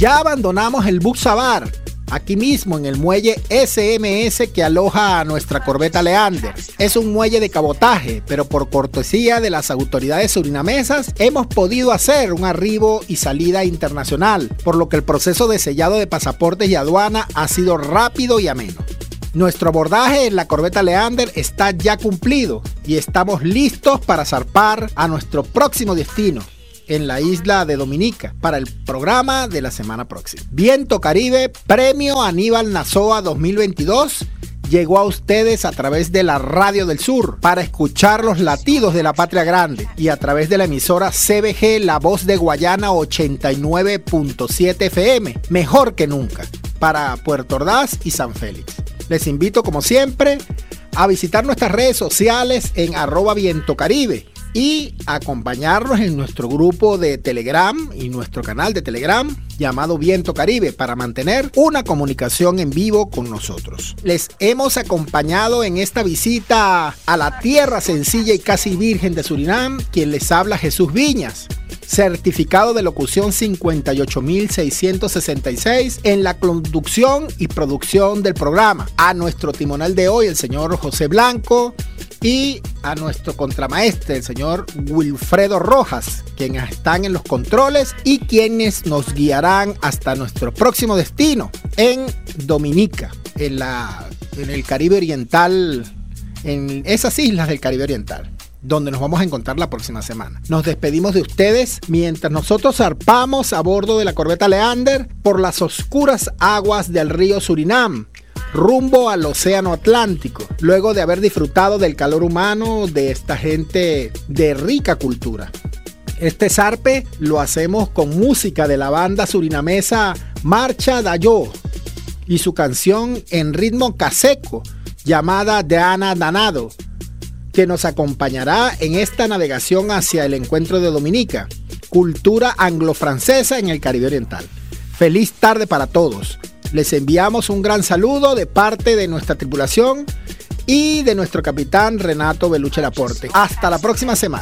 Ya abandonamos el Buxabar, aquí mismo en el muelle SMS que aloja a nuestra corbeta Leander. Es un muelle de cabotaje, pero por cortesía de las autoridades surinamesas hemos podido hacer un arribo y salida internacional, por lo que el proceso de sellado de pasaportes y aduana ha sido rápido y ameno. Nuestro abordaje en la corbeta Leander está ya cumplido y estamos listos para zarpar a nuestro próximo destino, en la isla de Dominica, para el programa de la semana próxima. Viento Caribe, Premio Aníbal Nazoa 2022, llegó a ustedes a través de la Radio del Sur para escuchar los latidos de la patria grande y a través de la emisora CBG La Voz de Guayana 89.7 FM, mejor que nunca, para Puerto Ordaz y San Félix. Les invito, como siempre, a visitar nuestras redes sociales en @vientocaribe y acompañarnos en nuestro grupo de Telegram y nuestro canal de Telegram llamado Viento Caribe para mantener una comunicación en vivo con nosotros. Les hemos acompañado en esta visita a la tierra sencilla y casi virgen de Surinam, quien les habla Jesús Viñas, certificado de locución 58666 en la conducción y producción del programa. A nuestro timonel de hoy, el señor José Blanco, y a nuestro contramaestre, el señor Wilfredo Rojas, quienes están en los controles y quienes nos guiarán hasta nuestro próximo destino en Dominica, en el Caribe Oriental, en esas islas del Caribe Oriental, donde nos vamos a encontrar la próxima semana. Nos despedimos de ustedes mientras nosotros zarpamos a bordo de la corbeta Leander por las oscuras aguas del río Surinam, rumbo al océano Atlántico, luego de haber disfrutado del calor humano de esta gente de rica cultura. Este zarpe lo hacemos con música de la banda surinamesa Marcha Dayo y su canción en ritmo caseco llamada Deana Danado, que nos acompañará en esta navegación hacia el encuentro de Dominica, cultura anglo-francesa en el Caribe Oriental. Feliz tarde para todos. Les enviamos un gran saludo de parte de nuestra tripulación y de nuestro capitán Renato Beluche Laporte. Hasta la próxima semana.